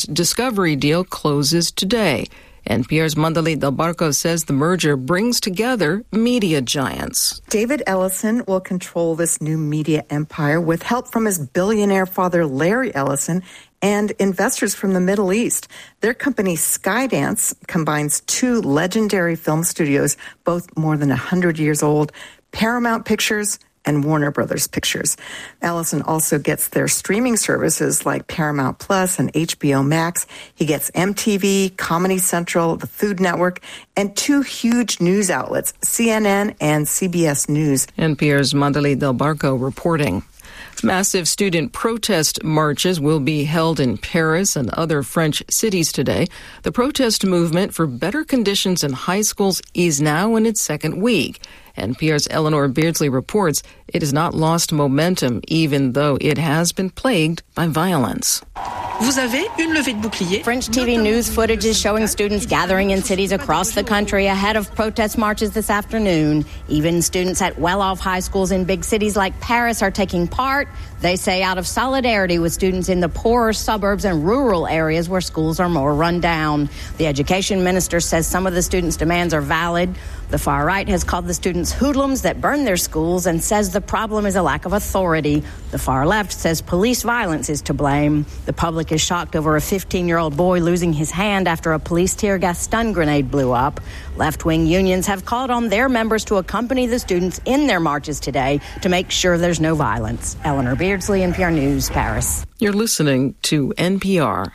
Discovery deal closes today. NPR's Mandali Del Barco says the merger brings together media giants. David Ellison will control this new media empire with help from his billionaire father, Larry Ellison, and investors from the Middle East. Their company, Skydance, combines two legendary film studios, both more than 100 years old, Paramount Pictures and Warner Brothers Pictures. Ellison also gets their streaming services like Paramount Plus and HBO Max. He gets MTV, Comedy Central, the Food Network, and two huge news outlets, CNN and CBS News. NPR's Mandali Del Barco reporting. Massive student protest marches will be held in Paris and other French cities today. The protest movement for better conditions in high schools is now in its second week. NPR's Eleanor Beardsley reports it has not lost momentum, even though it has been plagued by violence. French TV news footage is showing students gathering in cities across the country ahead of protest marches this afternoon. Even students at well-off high schools in big cities like Paris are taking part. They say out of solidarity with students in the poorer suburbs and rural areas where schools are more run down. The education minister says some of the students' demands are valid. The far right has called the students hoodlums that burn their schools and says the problem is a lack of authority. The far left says police violence is to blame. The public is shocked over a 15-year-old boy losing his hand after a police tear gas stun grenade blew up. Left-wing unions have called on their members to accompany the students in their marches today to make sure there's no violence. Eleanor Beardsley, NPR News, Paris. You're listening to NPR.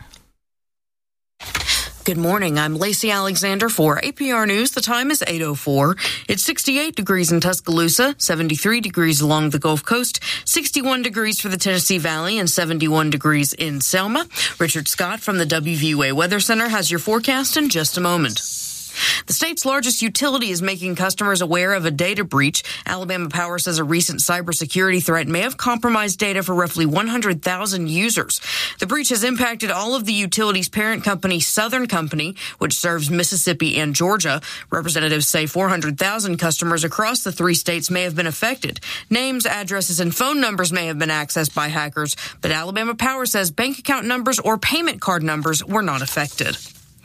Good morning. I'm Lacey Alexander for APR News. The time is 8:04. It's 68 degrees in Tuscaloosa, 73 degrees along the Gulf Coast, 61 degrees for the Tennessee Valley, and 71 degrees in Selma. Richard Scott from the WVUA Weather Center has your forecast in just a moment. The state's largest utility is making customers aware of a data breach. Alabama Power says a recent cybersecurity threat may have compromised data for roughly 100,000 users. The breach has impacted all of the utility's parent company, Southern Company, which serves Mississippi and Georgia. Representatives say 400,000 customers across the three states may have been affected. Names, addresses, and phone numbers may have been accessed by hackers, but Alabama Power says bank account numbers or payment card numbers were not affected.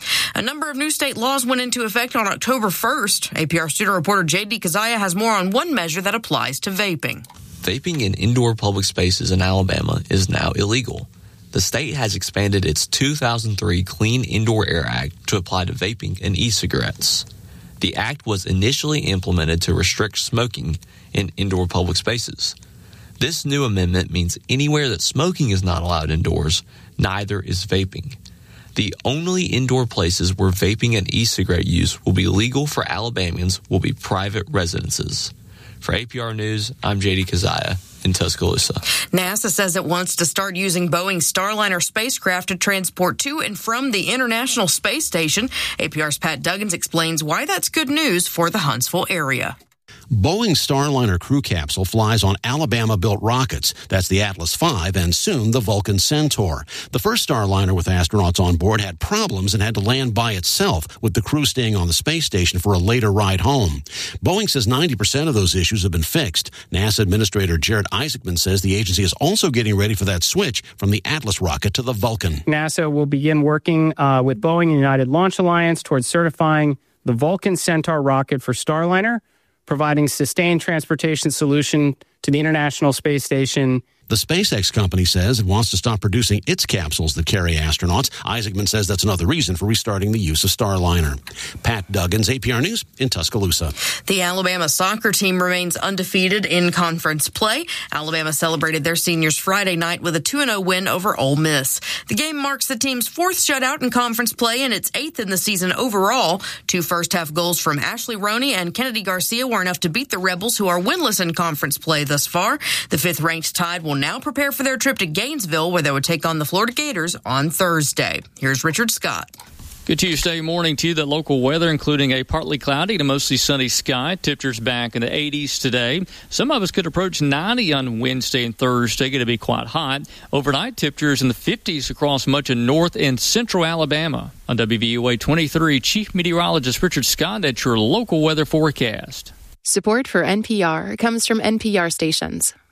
A number of new state laws went into effect on October 1st. APR student reporter J.D. Kazaya has more on one measure that applies to vaping. Vaping in indoor public spaces in Alabama is now illegal. The state has expanded its 2003 Clean Indoor Air Act to apply to vaping and e-cigarettes. The act was initially implemented to restrict smoking in indoor public spaces. This new amendment means anywhere that smoking is not allowed indoors, neither is vaping. The only indoor places where vaping and e-cigarette use will be legal for Alabamians will be private residences. For APR News, I'm J.D. Kazaya in Tuscaloosa. NASA says it wants to start using Boeing Starliner spacecraft to transport to and from the International Space Station. APR's Pat Duggins explains why that's good news for the Huntsville area. Boeing's Starliner crew capsule flies on Alabama-built rockets. That's the Atlas V and soon the Vulcan Centaur. The first Starliner with astronauts on board had problems and had to land by itself, with the crew staying on the space station for a later ride home. Boeing says 90% of those issues have been fixed. NASA Administrator Jared Isaacman says the agency is also getting ready for that switch from the Atlas rocket to the Vulcan. NASA will begin working with Boeing and United Launch Alliance towards certifying the Vulcan Centaur rocket for Starliner, providing sustained transportation solution to the International Space Station. The SpaceX company says it wants to stop producing its capsules that carry astronauts. Isaacman says that's another reason for restarting the use of Starliner. Pat Duggins, APR News in Tuscaloosa. The Alabama soccer team remains undefeated in conference play. Alabama celebrated their seniors Friday night with a 2-0 win over Ole Miss. The game marks the team's fourth shutout in conference play and its eighth in the season overall. Two first-half goals from Ashley Roney and Kennedy Garcia were enough to beat the Rebels, who are winless in conference play thus far. The fifth-ranked Tide will now prepare for their trip to Gainesville, where they would take on the Florida Gators on Thursday. Here's Richard Scott. Good Tuesday morning to you. The local weather, including a partly cloudy to mostly sunny sky. Temperatures back in the 80s today. Some of us could approach 90 on Wednesday and Thursday. Going to be quite hot. Overnight temperatures in the 50s across much of north and central Alabama. On WVUA 23, Chief Meteorologist Richard Scott at your local weather forecast. Support for NPR comes from NPR stations.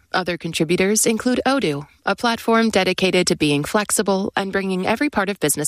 Other contributors include Odoo, a platform dedicated to being flexible and bringing every part of business